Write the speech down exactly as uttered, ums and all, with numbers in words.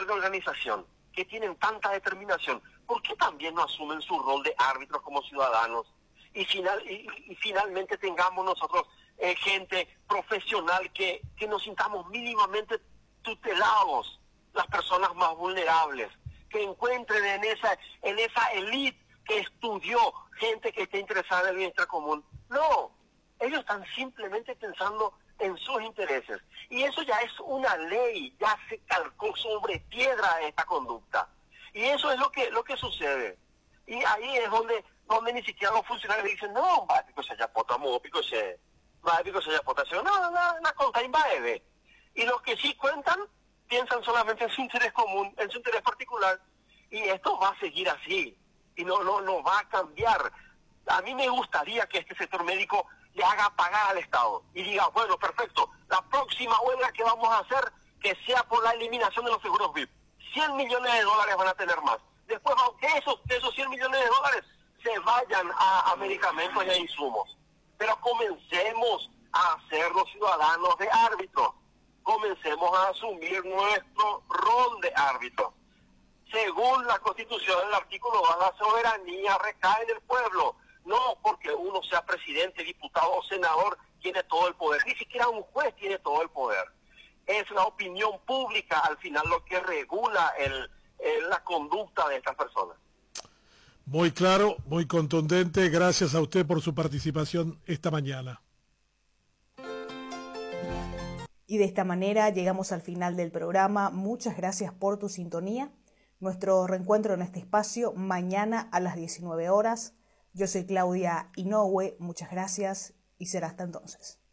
de organización, que tienen tanta determinación, ¿por qué también no asumen su rol de árbitros como ciudadanos? Y, final, y, y finalmente tengamos nosotros eh, gente profesional que, que nos sintamos mínimamente tutelados, las personas más vulnerables, que encuentren en esa en esa élite que estudió gente que esté interesada en el bienestar común. No, ellos están simplemente pensando en sus intereses. Y eso ya es una ley, ya se calcó sobre piedra esta conducta. Y eso es lo que lo que sucede. Y ahí es donde donde ni siquiera los funcionarios dicen, no, va, pico se ya potamos, pico se, va, pico se ya potación, no, no, no, no, conta invaede. Y los que sí cuentan, piensan solamente en su interés común, en su interés particular. Y esto va a seguir así. Y no, no, no va a cambiar. A mí me gustaría que este sector médico le haga pagar al Estado y diga, bueno, perfecto, la próxima huelga que vamos a hacer, que sea por la eliminación de los seguros V I P. cien millones de dólares van a tener más. Después, aunque esos, esos cien millones de dólares se vayan a, a medicamentos y a insumos. Pero comencemos a ser los ciudadanos de árbitros. Comencemos a asumir nuestro rol de árbitros. Según la Constitución, el artículo dos, la soberanía recae en el pueblo. No porque uno sea presidente, diputado o senador, tiene todo el poder. Ni siquiera un juez tiene todo el poder. Es la opinión pública, al final, lo que regula el, el, la conducta de estas personas. Muy claro, muy contundente. Gracias a usted por su participación esta mañana. Y de esta manera llegamos al final del programa. Muchas gracias por tu sintonía. Nuestro reencuentro en este espacio mañana a las diecinueve horas. Yo soy Claudia Inoue. Muchas gracias y será hasta entonces.